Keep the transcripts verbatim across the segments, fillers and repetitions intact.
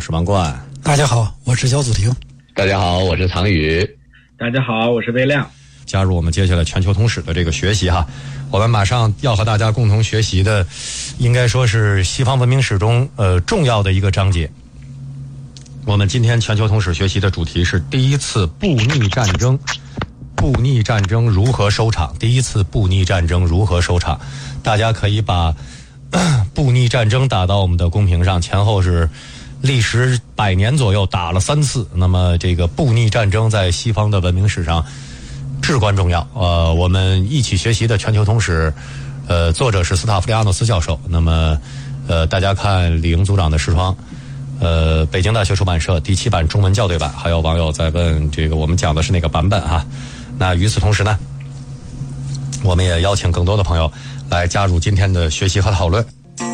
是王冠。 大家好，我是焦子婷。 大家好，我是唐宇。 大家好，我是魏亮。 加入我们接下来全球通史的这个学习哈，我们马上要和大家共同学习的，应该说是西方文明史中呃重要的一个章节。我们今天全球通史学习的主题是第一次布匿战争。布匿战争如何收场？第一次布匿战争如何收场？大家可以把布匿战争打到我们的公屏上，前后是历时百年左右，打了三次。那么这个布匿战争在西方的文明史上至关重要。呃，我们一起学习的全球通史，呃，作者是斯塔夫利阿诺斯教授。那么，呃，大家看李英组长的视窗，呃，北京大学出版社第七版中文校对版。还有网友在问这个我们讲的是哪个版本哈？那与此同时呢，我们也邀请更多的朋友来加入今天的学习和讨论。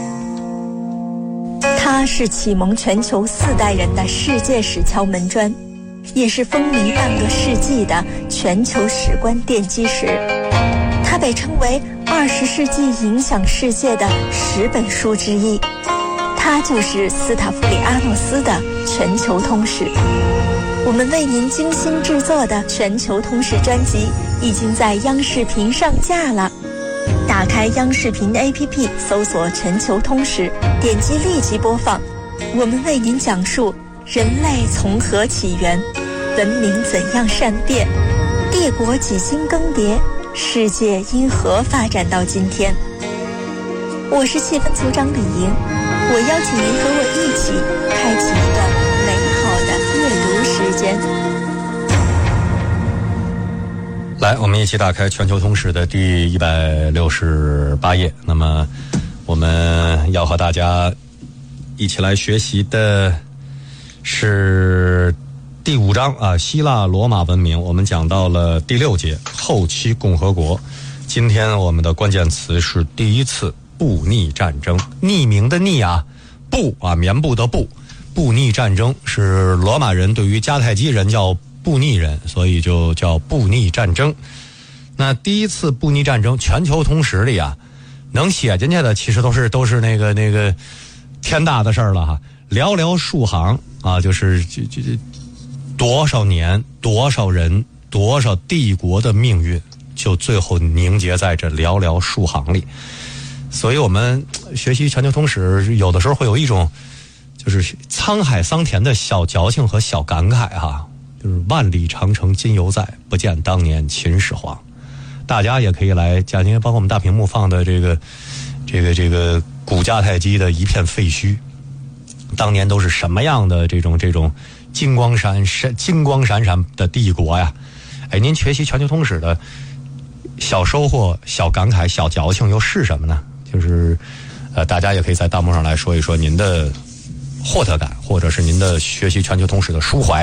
他是启蒙全球四代人的世界史敲门砖，也是风靡半个世纪的全球史观奠基石。他被称为二十世纪影响世界的十本书之一。他就是斯塔夫里阿诺斯的全球通史。我们为您精心制作的全球通史专辑已经在央视频上架了。打开央视频 A P P， 搜索全球通史，点击立即播放。我们为您讲述人类从何起源，文明怎样善变，帝国几经更迭，世界因何发展到今天。我是气氛组长李莹，我邀请您和我一起开启一段美好的阅读时间。 来，我们一起打开全球通史的第一百六十八页。那么我们要和大家一起来学习的是第五章啊，希腊罗马文明。我们讲到了第六节后期共和国。今天我们的关键词是第一次布匿战争。匿名的匿啊，布啊，棉布的布。布匿战争是罗马人对于迦太基人叫布匿人，所以就叫布匿战争。那第一次布匿战争，全球通史里啊，能写进去的其实都是都是那个那个天大的事儿了哈，寥寥数行啊，就是就就多少年、多少人、多少帝国的命运，就最后凝结在这寥寥数行里。所以我们学习全球通史，有的时候会有一种就是沧海桑田的小矫情和小感慨哈。就是万里长城今犹在，不见当年秦始皇。大家也可以来讲，因为包括我们大屏幕放的这个这个这个古迦太基的一片废墟，当年都是什么样的这种这种金光闪闪金光闪闪的帝国呀？哎，您学习全球通史的小收获、小感慨、小矫情又是什么呢？就是呃，大家也可以在弹幕上来说一说您的获得感，或者是您的学习全球通史的抒怀。